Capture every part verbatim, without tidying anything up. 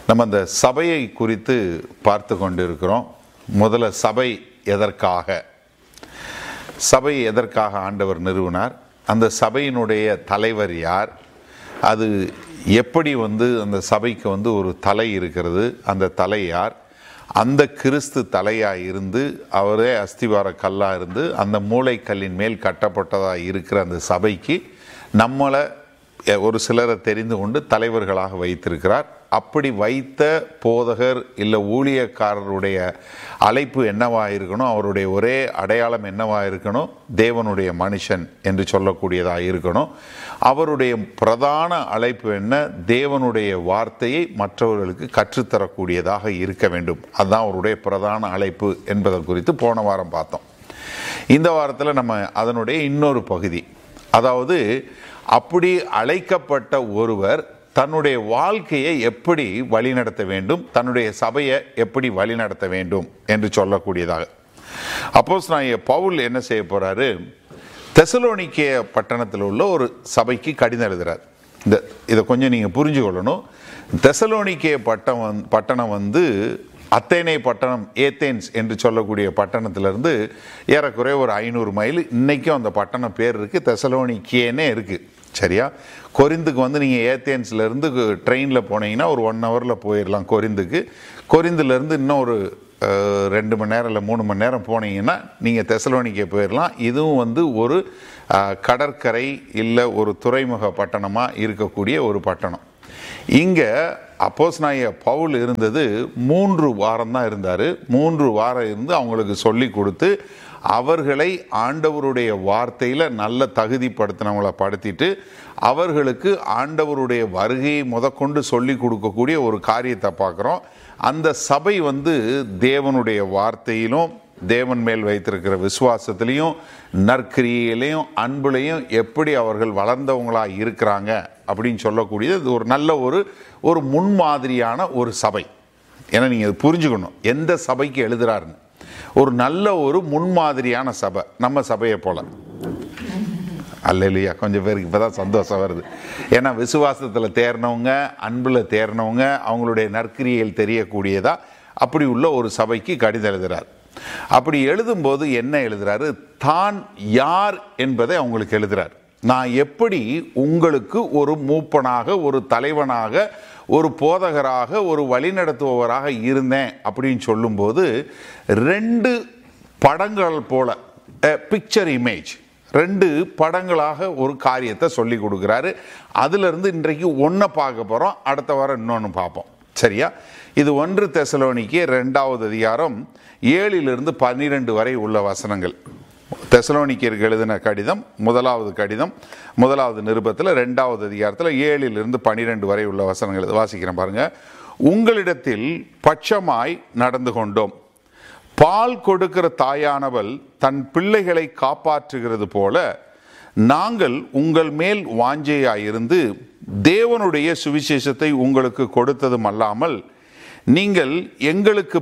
நம்ம அந்த சபையை குறித்து பார்த்து கொண்டிருக்கிறோம். முதல்ல சபை எதற்காக சபை எதற்காக ஆண்டவர் நிறுவினார், அந்த சபையினுடைய தலைவர் யார், அது எப்படி வந்து அந்த சபைக்கு வந்து ஒரு தலை இருக்கிறது, அந்த தலை யார், அந்த கிறிஸ்து தலையாக இருந்து அவரே அஸ்திவார கல்லாக இருந்து அந்த மூளைக்கல்லின் மேல் கட்டப்பட்டதாக இருக்கிற அந்த சபைக்கு நம்மளை ஒரு சிலரை தெரிந்து கொண்டு தலைவர்களாக வைத்திருக்கிறார். அப்படி வைத்த போதகர் இல்லை ஊழியக்காரருடைய அழைப்பு என்னவாக இருக்கணும், அவருடைய ஒரே அடையாளம் என்னவாக இருக்கணும், தேவனுடைய மனுஷன் என்று சொல்லக்கூடியதாக இருக்கணும். அவருடைய பிரதான அழைப்பு என்ன, தேவனுடைய வார்த்தையை மற்றவர்களுக்கு கற்றுத்தரக்கூடியதாக இருக்க வேண்டும். அதுதான் அவருடைய பிரதான அழைப்பு என்பதை குறித்து போன வாரம் பார்த்தோம். இந்த வாரத்தில் நம்ம அதனுடைய இன்னொரு பகுதி, அதாவது அப்படி அழைக்கப்பட்ட ஒருவர் தன்னுடைய வாழ்க்கையை எப்படி வழிநடத்த வேண்டும், தன்னுடைய சபையை எப்படி வழிநடத்த வேண்டும் என்று சொல்லக்கூடியதாக. அப்போஸ்தலனாகிய பவுல் என்ன செய்ய போறாரு, தெசலோனிக்கே பட்டணத்தில் உள்ள ஒரு சபைக்கு கடிதம் எழுதுறார். இந்த இதை கொஞ்சம் நீங்கள் புரிஞ்சு கொள்ளணும். தெசலோனிக்கே பட்டம் பட்டணம் வந்து அத்தேனே பட்டணம், ஏத்தேன்ஸ் என்று சொல்லக்கூடிய பட்டணத்திலிருந்து ஏறக்குறைய ஒரு ஐநூறு மைல் இன்னைக்கும் அந்த பட்டணம் பேர் இருக்குது, தெசலோனிக்கேனே இருக்குது. சரியா? கொரிந்துக்கு வந்து நீங்கள் ஏத்தேன்ஸ்லேருந்து ட்ரெயினில் போனீங்கன்னா ஒரு ஒன் ஹவரில் போயிடலாம் கொரிந்துக்கு. கொரிந்துலேருந்து இன்னும் ஒரு ரெண்டு மணி நேரம் இல்லை மூணு மணி நேரம் போனீங்கன்னா நீங்கள் தெசலோனிக்கே போயிடலாம். இதுவும் வந்து ஒரு கடற்கரை இல்லை ஒரு துறைமுக பட்டணமாக இருக்கக்கூடிய ஒரு பட்டணம். இங்கே அப்போஸ்தலனாகிய பவுல் இருந்தது மூன்று வாரம் தான் இருந்தார். மூன்று வாரம் இருந்து அவங்களுக்கு சொல்லி கொடுத்து அவர்களை ஆண்டவருடைய வார்த்தையில் நல்ல தகுதிப்படுத்தினவங்களை படுத்திட்டு அவர்களுக்கு ஆண்டவருடைய வருகையை முதற்கொண்டு சொல்லி கொடுக்கக்கூடிய ஒரு காரியத்தை பார்க்குறோம். அந்த சபை வந்து தேவனுடைய வார்த்தையிலும் தேவன் மேல் வைத்திருக்கிற விசுவாசத்திலையும் நற்கிரியையிலையும் அன்புலையும் எப்படி அவர்கள் வளர்ந்தவங்களாக இருக்கிறாங்க அப்படின்னு சொல்லக்கூடியது ஒரு நல்ல ஒரு ஒரு முன்மாதிரியான ஒரு சபை. ஏன்னா நீங்கள் புரிஞ்சுக்கணும் எந்த சபைக்கு எழுதுறாருன்னு. ஒரு நல்ல ஒரு முன்மாதிரியான சபை நம்ம சபையை போல அல்ல இல்லையா? கொஞ்சம் பேருக்கு இப்போ தான் சந்தோஷம் வருது. ஏன்னா விசுவாசத்தில் தேர்னவங்க, அன்பில் தேர்னவங்க, அவங்களுடைய நற்கிரியையில் தெரியக்கூடியதா அப்படி உள்ள ஒரு சபைக்கு கடிதம் எழுதுறார். அப்படி எழுதும்போது என்ன எழுதுறாரு, தான் யார் என்பதை அவங்களுக்கு எழுதுறார். நான் எப்படி உங்களுக்கு ஒரு மூப்பனாக, ஒரு தலைவனாக, ஒரு போதகராக, ஒரு வழிநடத்துபவராக இருந்தேன் அப்படின்னு சொல்லும்போது ரெண்டு படங்கள் போல, பிக்சர் இமேஜ், ரெண்டு படங்களாக ஒரு காரியத்தை சொல்லி கொடுக்குறாரு. அதிலிருந்து இன்றைக்கு ஒன்றை பார்க்க போகிறோம், அடுத்த வாரம் இன்னொன்று பார்ப்போம். சரியா? இது ஒன்று தெசலோனிக்கே ரெண்டாவது அதிகாரம் ஏழிலிருந்து பன்னிரெண்டு வரை உள்ள வசனங்கள். தெசலோனிக்கேயருக்கு எழுதின கடிதம் முதலாவது கடிதம் முதலாவது நிருபத்தில் ரெண்டாவது அதிகாரத்தில் ஏழிலிருந்து பன்னிரெண்டு வரை உள்ள வசனங்கள் வாசிக்கிறேன் பாருங்க. உங்களிடத்தில் பட்சமாய் நடந்து கொண்டோம். பால் கொடுக்கிற தாயானவள் தன் பிள்ளைகளை காப்பாற்றுகிறது போல நாங்கள் உங்கள் மேல் வாஞ்சையாயிருந்து தேவனுடைய சுவிசேஷத்தை உங்களுக்கு கொடுத்ததும் அல்லாமல் நீங்கள் எங்களுக்கு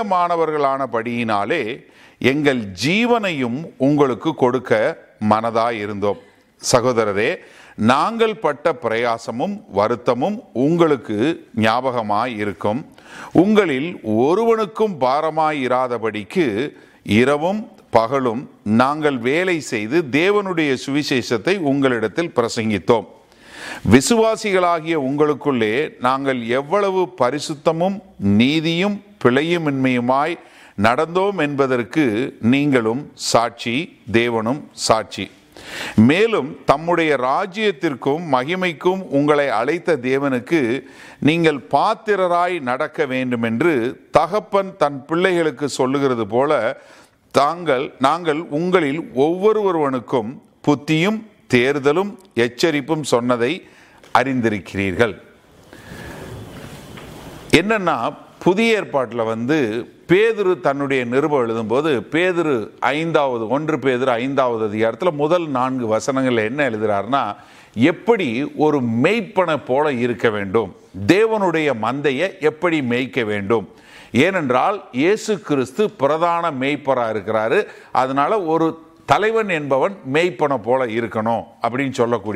பிரியமானவர்களானபடியினாலே எங்கள் ஜீவனையும் உங்களுக்கு கொடுக்க மனதாயிருந்தோம். சகோதரரே, நாங்கள் பட்ட பிரயாசமும் வருத்தமும் உங்களுக்கு ஞாபகமாய் இருக்கும். உங்களில் ஒருவனுக்கும் பாரமாயிராதபடிக்கு இரவும் பகலும் நாங்கள் வேலை செய்து தேவனுடைய சுவிசேஷத்தை உங்களிடத்தில் பிரசங்கித்தோம். விசுவாசிகளாகிய உங்களுக்குள்ளே நாங்கள் எவ்வளவு பரிசுத்தமும் நீதியும் பிழையுமின்மையுமாய் நடந்தோம் என்பதற்கு நீங்களும் சாட்சி, தேவனும் சாட்சி. மேலும் தம்முடைய ராஜ்யத்திற்கும் மகிமைக்கும் உங்களை அழைத்த தேவனுக்கு நீங்கள் பாத்திரராய் நடக்க வேண்டும் என்று தகப்பன் தன் பிள்ளைகளுக்கு சொல்லுகிறது போல தாங்கள் நாங்கள் உங்களில் ஒவ்வொருவருவனுக்கும் புத்தியும் தேர்தலும் எச்சரிப்பும் சொன்னதை அறிந்திருக்கிறீர்கள். என்னன்னா, புதிய ஏற்பாட்டில் வந்து பேதுரு தன்னுடைய நிருபம் எழுதும்போது பேதுரு ஐந்தாவது ஒன்று பேதுரு ஐந்தாவது அதிகாரத்தில் முதல் நான்கு வசனங்கள் என்ன எழுதுறாருன்னா, எப்படி ஒரு மெய்ப்பனை போல இருக்க வேண்டும், தேவனுடைய மந்தையை எப்படி மேய்க்க வேண்டும். ஏனென்றால் இயேசு கிறிஸ்து பிரதான மேய்ப்பராக இருக்கிறாரு. அதனால ஒரு தலைவன் என்பவன் மேய்ப்பனை போல இருக்கணும் அப்படின்னு சொல்லக்கூடியது.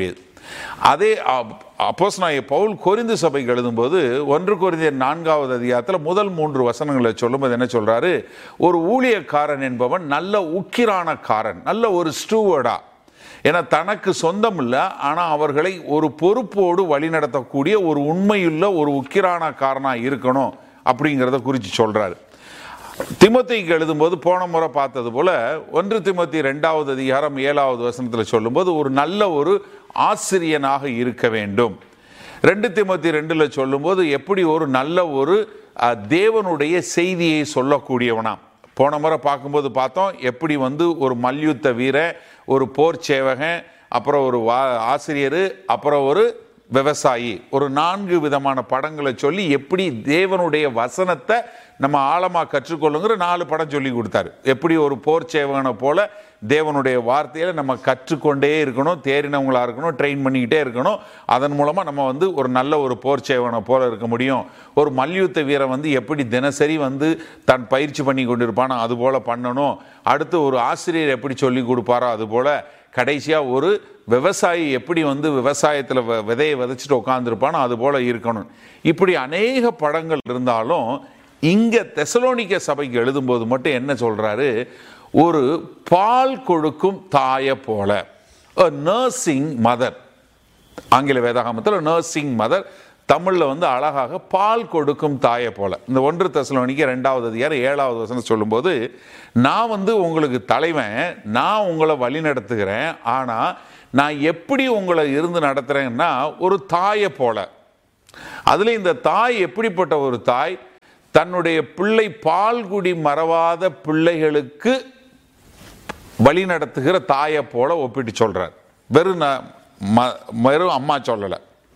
அதே அப்போஸ்தலனாகிய பவுல் கொரிந்து சபைக்கு எழுதும்போது ஒன்று கொரிந்தியர் நான்காவது அதிகாரத்தில் முதல் மூன்று வசனங்களை சொல்லும்போது என்ன சொல்றாரு? ஒரு ஊழியக்காரன் என்பவன் நல்ல உக்கிரானக்காரன், நல்ல ஒரு ஸ்டூவர்டா, ஏன்னா தனக்கு சொந்தம் இல்லை, ஆனால் அவர்களை ஒரு பொறுப்போடு வழிநடத்தக்கூடிய ஒரு உண்மையுள்ள ஒரு உக்கிரானக்காரனாக இருக்கணும் அப்படிங்கிறத குறித்து சொல்றாரு. திமோத்தேயுக்கு எழுதும்போது போன முறை பார்த்தது போல ஒன்று திமோத்தி ரெண்டாவது அதிகாரம் ஏழாவது வசனத்தில் சொல்லும்போது ஒரு நல்ல ஒரு ஆசிரியனாக இருக்க வேண்டும். ரெண்டு திமோத்தி ரெண்டுல சொல்லும்போது எப்படி ஒரு நல்ல ஒரு தேவனுடைய செய்தியை சொல்லக்கூடியவனா. போன முறை பார்க்கும்போது பார்த்தோம் எப்படி வந்து ஒரு மல்யுத்த வீரன், ஒரு போர் சேவகன், அப்புறம் ஒரு வா ஆசிரியர், அப்புறம் ஒரு விவசாயி, ஒரு நான்கு விதமான படங்களை சொல்லி எப்படி தேவனுடைய வசனத்தை நம்ம ஆழமாக கற்றுக்கொள்ளுங்கிற நாலு படம் சொல்லி கொடுத்தாரு. எப்படி ஒரு போர் சேவகனை போல தேவனுடைய வார்த்தையில நம்ம கற்றுக்கொண்டே இருக்கணும், தேறினவங்களா இருக்கணும், ட்ரெயின் பண்ணிக்கிட்டே இருக்கணும். அதன் மூலமாக நம்ம வந்து ஒரு நல்ல ஒரு போர் சேவகனை போல இருக்க முடியும். ஒரு மல்யுத்த வீரன் வந்து எப்படி தினசரி வந்து தன் பயிற்சி பண்ணி கொண்டிருப்பானோ அது போல பண்ணணும். அடுத்து ஒரு ஆசிரியர் எப்படி சொல்லி கொடுப்பாரோ அது போல, கடைசியாக ஒரு விவசாயி எப்படி வந்து விவசாயத்தில் விதையை விதைச்சிட்டு உட்காந்துருப்பானோ அது போல இருக்கணும். இப்படி அநேக படங்கள் இருந்தாலும் இங்கே தெசலோனிக்க சபைக்கு எழுதும்போது மட்டும் என்ன சொல்றாரு? ஒரு பால் கொடுக்கும் தாயை போல, நர்சிங் மதர். ஆங்கில வேதாகமத்தில் நர்சிங் மதர், தமிழில் வந்து அழகாக பால் கொடுக்கும் தாயை போல. இந்த ஒன்று தெசலோனிக்க ரெண்டாவது அதிகாரம் ஏழாவது வசனம் சொல்லும்போது, நான் வந்து உங்களுக்கு தலைவன், நான் உங்களை வழி நடத்துகிறேன், ஆனால் நான் எப்படி உங்களை இருந்து நடத்துகிறேன்னா ஒரு தாயை போல. அதில் இந்த தாய் எப்படிப்பட்ட ஒரு தாய்? தன்னுடைய பிள்ளை பால் குடி மறவாத பிள்ளைகளுக்கு வழி நடத்துகிற தாயை போல ஒப்பிட்டு சொல்றார். வெறும் வெறும் அம்மா சொல்லலை,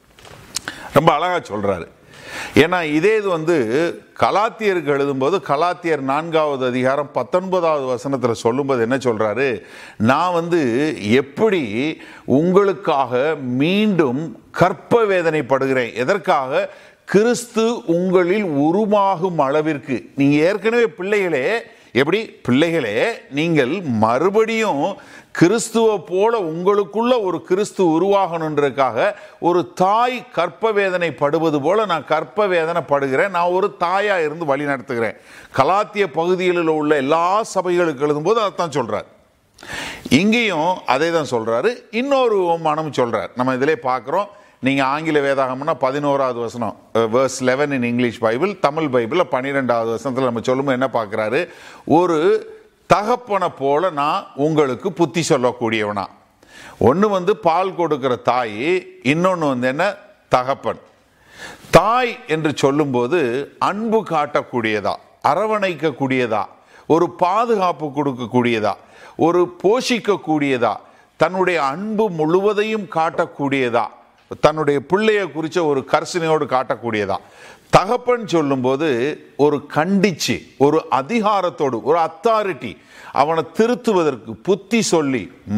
ரொம்ப அழகா சொல்றாரு. ஏன்னா இதே இது வந்து கலாத்தியருக்கு எழுதும்போது கலாத்தியர் நான்காவது அதிகாரம் பத்தொன்பதாவது வசனத்தில் சொல்லும்போது என்ன சொல்றாரு? நான் வந்து எப்படி உங்களுக்காக மீண்டும் கற்ப வேதனைப்படுகிறேன். எதற்காக? கிறிஸ்து உங்களில் உருவாகும் அளவிற்கு. நீங்க ஏற்கனவே பிள்ளைகளே, எப்படி பிள்ளைகளே, நீங்கள் மறுபடியும் கிறிஸ்துவ போல உங்களுக்குள்ள ஒரு கிறிஸ்து உருவாகணுன்றதுக்காக ஒரு தாய் கற்ப வேதனை படுவது போல நான் கற்ப வேதனை படுகிறேன். நான் ஒரு தாயா இருந்து வழி நடத்துகிறேன். கலாத்திய பகுதிகளில் உள்ள எல்லா சபைகளுக்கு எழுதும்போது அதைத்தான் சொல்றார். இங்கேயும் அதே தான் சொல்றாரு. இன்னொரு மனம் சொல்றார். நம்ம இதிலே பார்க்கிறோம். நீங்க ஆங்கில வேதாகம்னா பதினோராவது வசனம், verse eleven in English Bible, Tamil Bible பன்னிரெண்டாவது வசனத்தில் நம்ம சொல்லும்போது என்ன பார்க்கிறாரு? ஒரு தகப்பனை போல நான் உங்களுக்கு புத்தி சொல்லக்கூடியவனா. ஒன்று வந்து பால் கொடுக்கிற தாய், இன்னொன்று வந்து என்ன? தகப்பன். தாய் என்று சொல்லும்போது அன்பு காட்டக்கூடியதா, அரவணைக்கக்கூடியதா, ஒரு பாதுகாப்பு கொடுக்கக்கூடியதா, ஒரு போஷிக்கக்கூடியதா, தன்னுடைய அன்பு முழுவதையும் காட்டக்கூடியதா, தன்னுடைய பிள்ளைய குறிச்ச ஒரு கர்சனையோடு காட்டக்கூடியதா. தகப்பன் சொல்லும்போது ஒரு கண்டிச்சு, ஒரு அதிகாரத்தோடு, ஒரு அத்தாரிட்டி, அவனை திருத்துவதற்கு புத்தி சொல்லி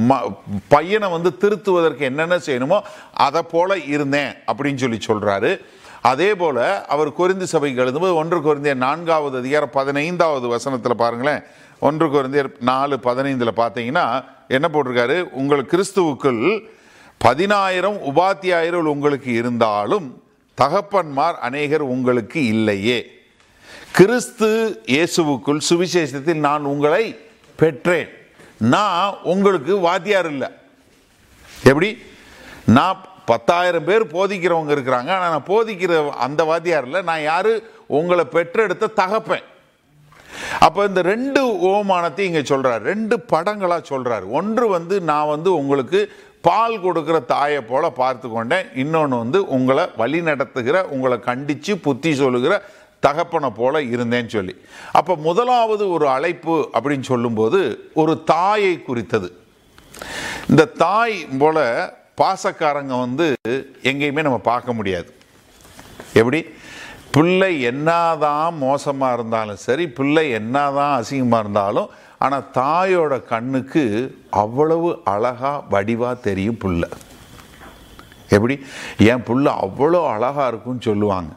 பையனை வந்து திருத்துவதற்கு என்னென்ன செய்யணுமோ அதை போல இருந்தேன் அப்படின்னு சொல்லி சொல்றாரு. அதே போல அவர் கொரிந்து சபைக்கு எழுதும்போது ஒன்று கொரிந்தியர் நான்காவது அதிகாரம் பதினைந்தாவது வசனத்தில் பாருங்களேன். ஒன்று கொரிந்தியர் நாலு பதினைந்துல பார்த்தீங்கன்னா என்ன போட்டிருக்காரு? உங்கள் கிறிஸ்துவுக்குள் பதினாயிரம் உபாத்தியாயர்கள் உங்களுக்கு இருந்தாலும் தகப்பன்மார் அநேகர் உங்களுக்கு இல்லையே. கிறிஸ்து இயேசுவுக்குள் சுவிசேஷத்தில் நான் உங்களை பெற்றேன். நான் உங்களுக்கு வாத்தியார் இல்லை. எப்படி? நான் பத்தாயிரம் பேர் போதிக்கிறவங்க இருக்கிறாங்க, ஆனால் நான் போதிக்கிற அந்த வாத்தியார் இல்லை. நான் யாரு? உங்களை பெற்றெடுத்த தகப்பேன். அப்போ இந்த ரெண்டு ஓமானத்தையும் இங்கே சொல்றாரு, ரெண்டு படங்களா சொல்றாரு. ஒன்று வந்து நான் வந்து உங்களுக்கு பால் கொடுக்கிற தாயை போல பார்த்து கொண்டேன், இன்னொன்று வந்து உங்களை வழி நடத்துகிற, உங்களை கண்டிச்சு புத்தி சொல்லுகிற தகப்பனை போல இருந்தேன்னு சொல்லி. அப்போ முதலாவது ஒரு அழைப்பு அப்படின்னு சொல்லும்போது ஒரு தாயை குறித்தது. இந்த தாய் போல பாசக்காரங்க வந்து எங்கேயுமே நம்ம பார்க்க முடியாது. எப்படி? பிள்ளை என்னதான் மோசமாக இருந்தாலும் சரி, பிள்ளை என்னதான் அசிங்கமாக இருந்தாலும், ஆனால் தாயோட கண்ணுக்கு அவ்வளவு அழகா வடிவா தெரியும் பிள்ளை. எப்படி? என் பிள்ளை அவ்வளோ அழகா இருக்குன்னு சொல்லுவாங்க.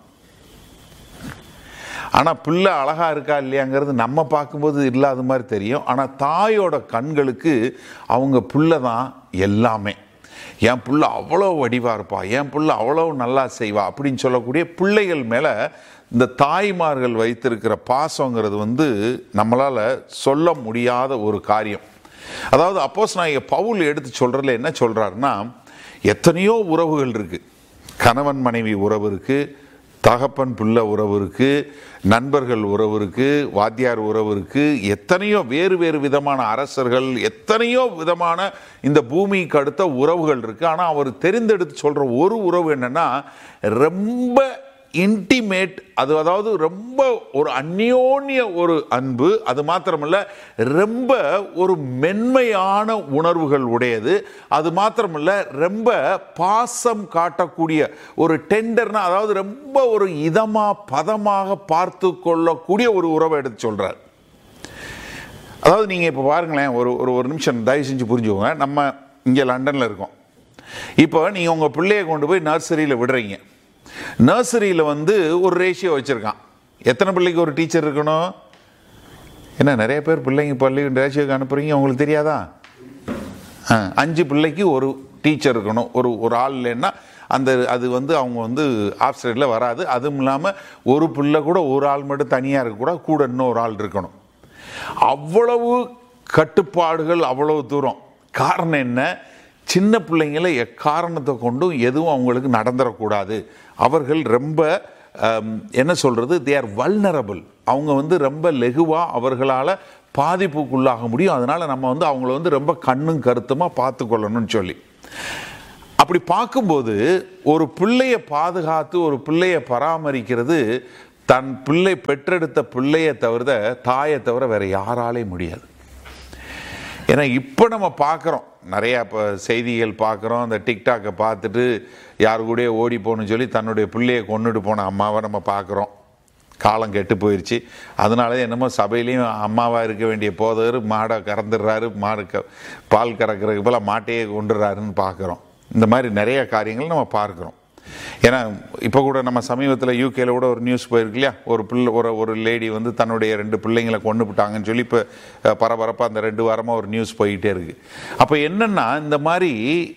ஆனால் பிள்ளை அழகா இருக்கா இல்லையாங்கிறது நம்ம பார்க்கும்போது இல்லாத மாதிரி தெரியும். ஆனால் தாயோட கண்களுக்கு அவங்க பிள்ளை தான் எல்லாமே. என் புள்ள அவ்வளோ வடிவாக இருப்பா, என் புள்ள அவ்வளோ நல்லா செய்வா அப்படின்னு சொல்லக்கூடிய பிள்ளைகள் மேலே இந்த தாய்மார்கள் வைத்திருக்கிற பாசங்கிறது வந்து நம்மளால் சொல்ல முடியாத ஒரு காரியம். அதாவது அப்போஸ்தலனாகிய பவுல் எடுத்து சொல்கிறதுல என்ன சொல்கிறாருன்னா, எத்தனையோ உறவுகள் இருக்குது. கணவன் மனைவி உறவு இருக்குது, தகப்பன் பிள்ளை உறவு இருக்குது, நண்பர்கள் உறவு இருக்குது, வாத்தியார் உறவு இருக்குது, எத்தனையோ வேறு வேறு விதமான அரசர்கள், எத்தனையோ விதமான இந்த பூமிக்கு அடுத்த உறவுகள் இருக்குது. ஆனால் அவர் தெரிந்தெடுத்து சொல்கிற ஒரு உறவு என்னென்னா, ரொம்ப இன்டிமேட், அது அதாவது ரொம்ப ஒரு அந்யோன்ய ஒரு அன்பு. அது மாத்திரமல்ல, ரொம்ப ஒரு மென்மையான உணர்வுகள் உடையது. அது மாத்திரமல்ல, ரொம்ப பாசம் காட்டக்கூடிய ஒரு டெண்டர்னா, அதாவது ரொம்ப ஒரு இதமா பதமாக பார்த்து கொள்ளக்கூடிய ஒரு உறவை எடுத்து சொல்றார். அதாவது நீங்கள் இப்போ பாருங்களேன், ஒரு ஒரு ஒரு நிமிஷம் தயவு செஞ்சு புரிஞ்சுக்கோங்க. நம்ம இங்கே லண்டனில் இருக்கோம். இப்போ நீங்கள் உங்கள் பிள்ளையை கொண்டு போய் நர்சரியில் விடுறீங்க. நர்சரியில் வந்து ஒரு ரேஷியோ வச்சுருக்கான். எத்தனை பிள்ளைக்கு ஒரு டீச்சர் இருக்கணும்? என்ன நிறைய பேர் பிள்ளைங்க பள்ளி ரேஷியோக்கு அனுப்புகிறீங்க, உங்களுக்கு தெரியாதா? அஞ்சு பிள்ளைக்கு ஒரு டீச்சர் இருக்கணும். ஒரு ஒரு ஆள் இல்லைன்னா அந்த அது வந்து அவங்க வந்து ஆஃப் சைடில் வராது. அதுவும் இல்லாமல் ஒரு பிள்ளை கூட ஒரு ஆள் மட்டும் தனியாக இருக்கக்கூடாது, கூட இன்னொரு ஆள் இருக்கணும். அவ்வளவு கட்டுப்பாடுகள், அவ்வளவு தூரம். காரணம் என்ன? சின்ன பிள்ளைங்களை எக்காரணத்தை கொண்டும் எதுவும் அவங்களுக்கு நடந்துடக்கூடாது. அவர்கள் ரொம்ப என்ன சொல்கிறது, தே ஆர் வல்னரபிள். அவங்க வந்து ரொம்ப லெகுவாக அவர்களால் பாதிப்புக்குள்ளாக முடியும். அதனால் நம்ம வந்து அவங்கள வந்து ரொம்ப கண்ணும் கருத்துமாக பார்த்து கொள்ளணும்னு சொல்லி, அப்படி பார்க்கும்போது ஒரு பிள்ளையை பாதுகாத்து ஒரு பிள்ளையை பராமரிக்கிறது தன் பிள்ளை பெற்றெடுத்த பிள்ளையை தவிர, தாயை தவிர வேற யாராலே முடியாது. ஏன்னா இப்போ நம்ம பார்க்குறோம், நிறையா இப்போ செய்திகள் பார்க்குறோம். அந்த டிக்டாக்கை பார்த்துட்டு யாரு கூட ஓடி போகணும்னு சொல்லி தன்னுடைய பிள்ளையை கொண்டுட்டு போன அம்மாவை நம்ம பார்க்குறோம். காலம் கெட்டு போயிடுச்சு. அதனால என்னமோ சபையிலையும் அம்மாவாக இருக்க வேண்டிய போதவர் மாடை கறந்துடுறாரு, மாடு க பால் கறக்கிறதுக்கு போல் மாட்டையே கொண்டுடுறாருன்னு பார்க்குறோம். இந்த மாதிரி நிறைய காரியங்கள் நம்ம பார்க்குறோம். ஏன்னா இப்போ கூட நம்ம சமீபத்தில் யூகேல கூட ஒரு நியூஸ் போயிருக்கு இல்லையா, ஒரு பிள்ளை ஒரு ஒரு லேடி வந்து தன்னுடைய ரெண்டு பிள்ளைங்களை கொண்டு விட்டாங்கன்னு சொல்லி இப்போ பரபரப்பாக அந்த ரெண்டு வாரமாக ஒரு நியூஸ் போயிட்டே இருக்கு. அப்போ என்னென்னா, இந்த மாதிரி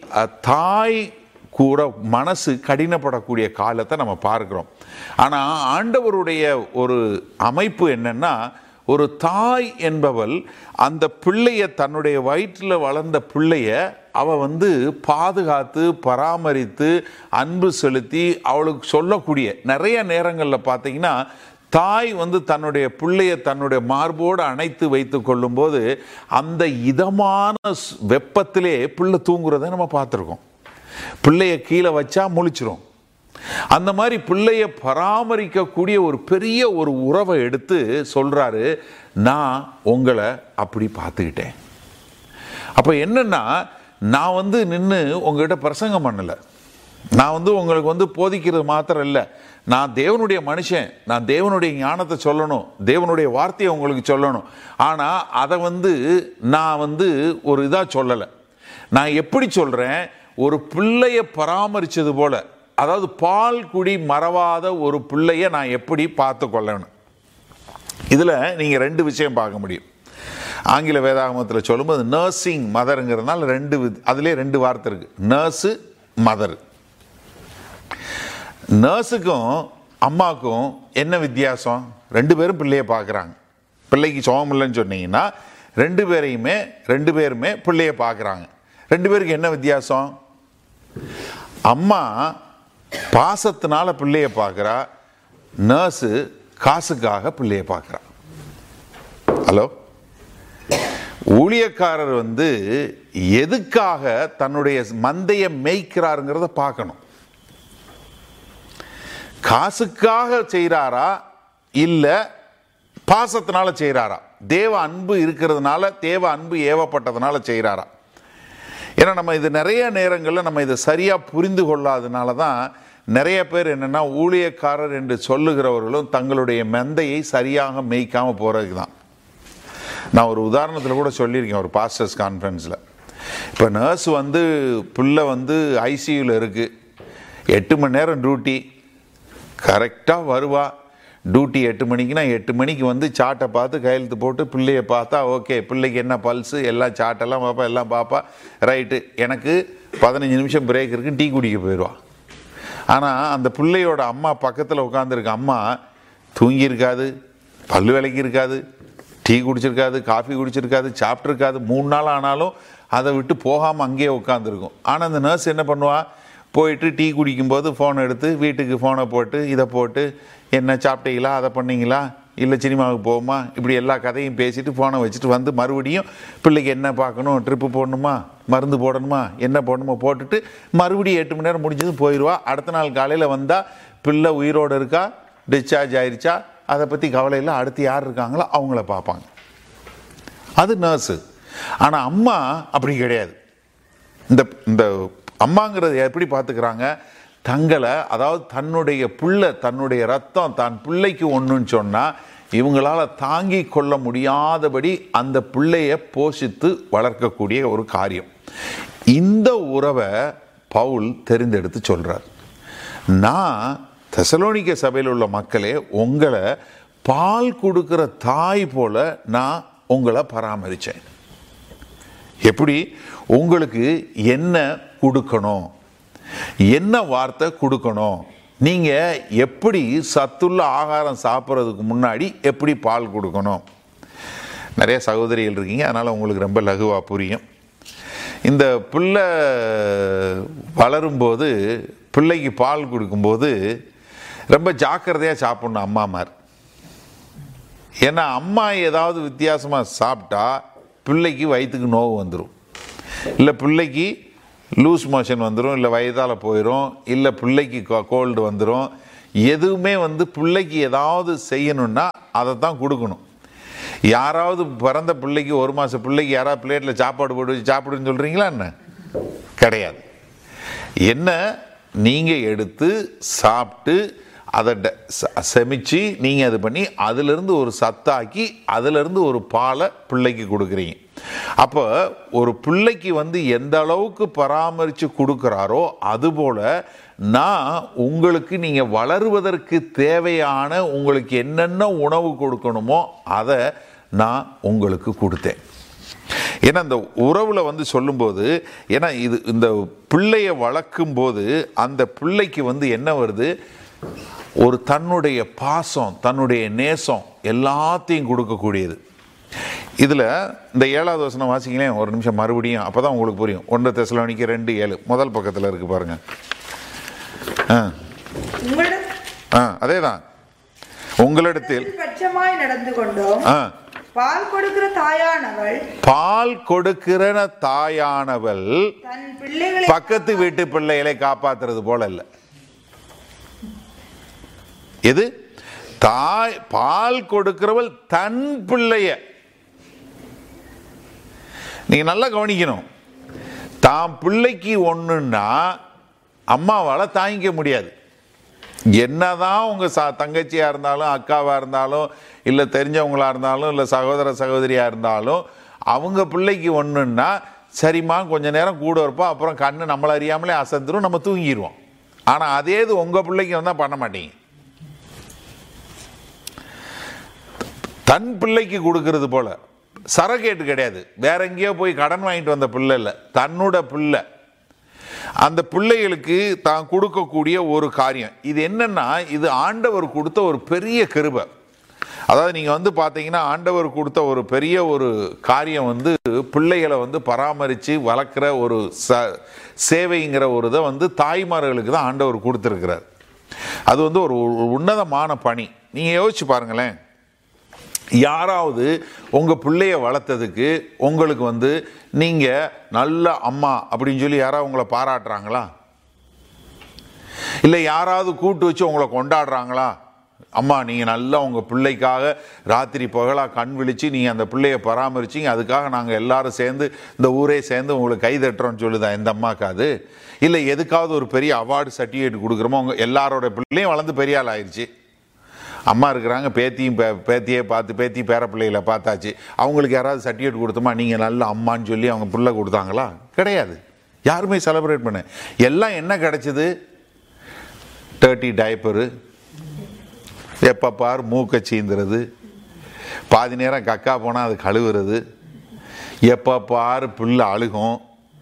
தாய் கூட மனசு கடினப்படக்கூடிய காலத்தை நம்ம பார்க்குறோம். ஆனால் ஆண்டவருடைய ஒரு அமைப்பு என்னென்னா, ஒரு தாய் என்பவள் அந்த பிள்ளைய, தன்னுடைய வயிற்றில் வளர்ந்த பிள்ளைய அவ வந்து பாதுகாத்து பராமரித்து அன்பு செலுத்தி அவளுக்கு சொல்லக்கூடிய நிறைய நேரங்களில் பார்த்தீங்கன்னா, தாய் வந்து தன்னுடைய பிள்ளைய தன்னுடைய மார்போடு அணைத்து வைத்து கொள்ளும் போது அந்த இதமான வெப்பத்திலே பிள்ளை தூங்குறதை நம்ம பார்த்துருக்கோம். பிள்ளைய கீழே வச்சா முழிச்சிரும். அந்த மாதிரி பிள்ளைய பராமரிக்கக்கூடிய ஒரு பெரிய ஒரு உறவை எடுத்து சொல்றாரு, நான் உங்களை அப்படி பார்த்துக்கிட்டேன். அப்போ என்னன்னா, நான் வந்து நின்று உங்ககிட்ட பிரசங்கம் பண்ணலை, நான் வந்து உங்களுக்கு வந்து போதிக்கிறது மாத்திரம் இல்லை, நான் தேவனுடைய மனுஷன், நான் தேவனுடைய ஞானத்தை சொல்லணும், தேவனுடைய வார்த்தையை உங்களுக்கு சொல்லணும். ஆனால் அதை வந்து நான் வந்து ஒரு இதாக சொல்லலை. நான் எப்படி சொல்கிறேன், ஒரு பிள்ளைய பராமரித்தது போல, அதாவது பால் குடி மறவாத ஒரு பிள்ளைய நான் எப்படி பார்த்து கொள்ளணும். இதில் நீங்கள் ரெண்டு விஷயம் பார்க்க முடியும். ஆங்கில வேதாகமத்தில் சொல்லும்போது நர்சிங் மதருங்கிறதுனால ரெண்டு, அதுலேயே ரெண்டு வார்த்தை இருக்கு, நர்ஸு மதர். நர்ஸுக்கும் அம்மாவுக்கும் என்ன வித்தியாசம்? ரெண்டு பேரும் பிள்ளையை பார்க்குறாங்க. பிள்ளைக்கு சோகம் இல்லைன்னு சொன்னீங்கன்னா ரெண்டு பேரையுமே ரெண்டு பேருமே பிள்ளையை பார்க்குறாங்க. ரெண்டு பேருக்கு என்ன வித்தியாசம்? அம்மா பாசத்தினால பிள்ளையை பார்க்குறா, நர்ஸு காசுக்காக பிள்ளையை பார்க்குறா. ஹலோ, ஊழியக்காரர் வந்து எதுக்காக தன்னுடைய மந்தையை மேய்க்கிறாருங்கிறத பார்க்கணும். காசுக்காக செய்கிறாரா இல்லை பாசத்தினால செய்கிறாரா? தேவ அன்பு இருக்கிறதுனால, தேவ அன்பு ஏவப்பட்டதுனால செய்கிறாரா? ஏன்னா நம்ம இது நிறைய நேரங்களில் நம்ம இதை சரியாக புரிந்து கொள்ளாதனால தான் நிறைய பேர் என்னென்னா, ஊழியக்காரர் என்று சொல்லுகிறவர்களும் தங்களுடைய மந்தையை சரியாக மேய்க்காமல் போகிறதுக்கு தான். நான் ஒரு உதாரணத்தில் கூட சொல்லியிருக்கேன் ஒரு பாஸ்டர்ஸ் கான்ஃபரன்ஸில். இப்போ நர்ஸ் வந்து பிள்ளை வந்து ஐசியூவில் இருக்குது, எட்டு மணி நேரம் டியூட்டி, கரெக்டாக வருவா. டியூட்டி எட்டு மணிக்குன்னா எட்டு மணிக்கு வந்து சாட்டை பார்த்து கையெழுத்து போட்டு பிள்ளையை பார்த்தா ஓகே, பிள்ளைக்கு என்ன பல்ஸு எல்லாம் சாட்டெல்லாம் பார்ப்பா, எல்லாம் பார்ப்பா. ரைட்டு, எனக்கு பதினஞ்சு நிமிஷம் பிரேக் இருக்கு, டீ குடிக்க போயிடுவா. ஆனால் அந்த பிள்ளையோட அம்மா பக்கத்தில் உட்காந்துருக்க அம்மா தூங்கியிருக்காது, பல்லு விலைக்கு இருக்காது, டீ குடிச்சிருக்காது, காஃபி குடிச்சிருக்காது, சாப்பிட்ருக்காது. மூணு நாள் ஆனாலும் அதை விட்டு போகாமல் அங்கேயே உட்காந்துருக்கும். ஆனால் அந்த நர்ஸ் என்ன பண்ணுவா, போயிட்டு டீ குடிக்கும்போது ஃபோனை எடுத்து வீட்டுக்கு ஃபோனை போட்டு இதை போட்டு என்ன சாப்பிட்டீங்களா, அதை பண்ணீங்களா, இல்லை சினிமாவுக்கு போகுமா, இப்படி எல்லா கதையும் பேசிட்டு ஃபோனை வச்சுட்டு வந்து மறுபடியும் பிள்ளைக்கு என்ன பார்க்கணும், ட்ரிப்பு போடணுமா, மருந்து போடணுமா, என்ன போடணுமோ போட்டுட்டு மறுபடியும் எட்டு மணி நேரம் முடிஞ்சது போயிடுவா. அடுத்த நாள் காலையில் வந்தால் பிள்ளை உயிரோடு இருக்கா, டிஸ்சார்ஜ் ஆயிடுச்சா, அதை பற்றி கவலை இல்லை, அடுத்து யார் இருக்காங்களோ அவங்கள பார்ப்பாங்க. அது நர்ஸு. ஆனால் அம்மா அப்படி கிடையாது. இந்த இந்த அம்மாங்கிறது எப்படி பார்த்துக்கிறாங்க, தங்களை, அதாவது தன்னுடைய பிள்ளை, தன்னுடைய ரத்தம் தான் பிள்ளைக்கு ஒன்றுன்னு சொன்னால் இவங்களால் தாங்கி கொள்ள முடியாதபடி அந்த பிள்ளையை போஷித்து வளர்க்கக்கூடிய ஒரு காரியம். இந்த உறவை பவுல் தெரிந்தெடுத்து சொல்கிறார். நான் தெசலோனிக்க சபையில் உள்ள மக்களே, உங்களை பால் கொடுக்கிற தாய் போல நான் உங்களை பராமரித்தேன். எப்படி? உங்களுக்கு என்ன கொடுக்கணும், என்ன வார்த்தை கொடுக்கணும், நீங்கள் எப்படி சத்துள்ள ஆகாரம் சாப்பிட்றதுக்கு முன்னாடி எப்படி பால் கொடுக்கணும். நிறைய சகோதரிகள் இருக்கீங்க, அதனால் உங்களுக்கு ரொம்ப லகுவாக புரியும். இந்த பிள்ளை வளரும்போது பிள்ளைக்கு பால் கொடுக்கும்போது ரொம்ப ஜாக்கிரதையாக சாப்பிட்ணும் அம்மாமார். ஏன்னா அம்மா ஏதாவது வித்தியாசமாக சாப்பிட்டா பிள்ளைக்கு வயிற்றுக்கு நோவு வந்துடும், இல்லை பிள்ளைக்கு லூஸ் மோஷன் வந்துடும், இல்லை வயதால் போயிடும், இல்லை பிள்ளைக்கு கோல்டு வந்துடும். எதுவுமே வந்து பிள்ளைக்கு ஏதாவது செய்யணுன்னா அதை தான் கொடுக்கணும். யாராவது பிறந்த பிள்ளைக்கு, ஒரு மாதம் பிள்ளைக்கு யாராவது பிளேட்டில் சாப்பாடு போட்டு சாப்பிடுன்னு சொல்கிறீங்களா? என்ன கிடையாது. என்ன நீங்கள் எடுத்து சாப்பிட்டு அதை செமிச்சு நீங்கள் அது பண்ணி அதிலிருந்து ஒரு சத்தாக்கி அதிலிருந்து ஒரு பாலை பிள்ளைக்கு கொடுக்குறீங்க. அப்போ ஒரு பிள்ளைக்கு வந்து எந்த அளவுக்கு பராமரித்து கொடுக்குறாரோ அதுபோல் நான் உங்களுக்கு நீங்கள் வளருவதற்கு தேவையான உங்களுக்கு என்னென்ன உணவு கொடுக்கணுமோ அதை நான் உங்களுக்கு கொடுத்தேன். ஏன்னா இந்த உறவில் வந்து சொல்லும்போது, ஏன்னா இது இந்த பிள்ளையை வளர்க்கும் போது அந்த பிள்ளைக்கு வந்து என்ன வருது, ஒரு தன்னுடைய பாசம், தன்னுடைய நேசம் எல்லாத்தையும் கொடுக்கக்கூடியது. இதில் இந்த ஏழாவது வசனம் வாசிங்களேன் ஒரு நிமிஷம் மறுபடியும், அப்போ தான் உங்களுக்கு புரியும். ஒன்று தெசலோனிக்கர் ரெண்டு ஏழு முதல் பக்கத்தில் இருக்கு பாருங்க. ஆ ஆ அதே தான். உங்களிடத்தில் நடந்து கொண்டோம். பால் கொடுக்கிற தாயானவள் பால் கொடுக்கிற தாயானவள் தன் பிள்ளைகளை பக்கத்து வீட்டு பிள்ளைகளை காப்பாத்துறது போல இல்லை. எது? தாய் பால் கொடுக்கிறவள் தன் பிள்ளைய. நீங்க நல்லா கவனிக்கணும். தான் பிள்ளைக்கு ஒண்ணுன்னா அம்மாவால தாங்கிக்க முடியாது. என்னதான் உங்க தங்கச்சியா இருந்தாலும், அக்காவா இருந்தாலும், இல்லை தெரிஞ்சவங்களா இருந்தாலும், இல்லை சகோதர சகோதரியா இருந்தாலும், அவங்க பிள்ளைக்கு ஒண்ணுன்னா சரிம்மா கொஞ்ச நேரம் கூட இருப்போம், அப்புறம் கண்ணு நம்மளை அறியாமலே அசந்துரும், நம்ம தூங்கிடுவோம். ஆனா அதே இது உங்க பிள்ளைக்கு வந்தா பண்ண மாட்டீங்க. தன் பிள்ளைக்கு கொடுக்கறது போல சரகேட்டு கிடையாது. வேற எங்கேயோ போய் கடன் வாங்கிட்டு வந்த பிள்ளை இல்லை, தன்னோட பிள்ளை. அந்த பிள்ளைகளுக்கு தான் கொடுக்கக்கூடிய ஒரு காரியம் இது என்னன்னா, இது ஆண்டவர் கொடுத்த ஒரு பெரிய கிருபை. அதாவது நீங்க வந்து பாத்தீங்கன்னா ஆண்டவர் கொடுத்த ஒரு பெரிய ஒரு காரியம் வந்து பிள்ளைகளை வந்து பராமரித்து வளர்க்குற ஒரு சேவைங்கிற ஒரு இதை வந்து தாய்மார்களுக்கு தான் ஆண்டவர் கொடுத்துருக்கிறார். அது வந்து ஒரு உன்னதமான பணி. நீங்க யோசிச்சு பாருங்களேன், யாராவது உங்க பிள்ளைய வளர்த்ததுக்கு உங்களுக்கு வந்து நீங்க நல்ல அம்மா அப்படின்னு சொல்லி யாராவது உங்களை பாராட்டுறாங்களா? இல்லை யாராவது கூட்டு வச்சு உங்களை கொண்டாடுறாங்களா? அம்மா நீங்கள் நல்லா உங்கள் பிள்ளைக்காக ராத்திரி பகலாக கண் விழிச்சு நீங்கள் அந்த பிள்ளைய பராமரிச்சிங்க, அதுக்காக நாங்கள் எல்லாரும் சேர்ந்து இந்த ஊரே சேர்ந்து உங்களுக்கு கை தட்டுறோம்னு சொல்லுதா எந்த அம்மாக்காது? இல்லை எதுக்காவது ஒரு பெரிய அவார்டு சர்டிஃபிகேட் கொடுக்குறோமோ? உங்கள் எல்லாரோட பிள்ளையும் வளர்ந்து பெரிய ஆள் ஆயிடுச்சு, அம்மா இருக்கிறாங்க, பேத்தியும் பே பேத்தியே பார்த்து பேத்தி பேர பிள்ளைகளை பார்த்தாச்சு, அவங்களுக்கு யாராவது சர்டிஃபிகேட் கொடுத்தோமா நீங்கள் நல்ல அம்மான்னு சொல்லி அவங்க பிள்ளை கொடுத்தாங்களா? கிடையாது. யாருமே செலிப்ரேட் பண்ண. எல்லாம் என்ன கிடைச்சது? டர்ட்டி டைப்பரு, எப்போ பார் மூக்கை சீந்துறது, பாதி நேரம் கக்கா போனால் அது கழுவுறது, எப்போ பார் பிள்ளை அழுகும்,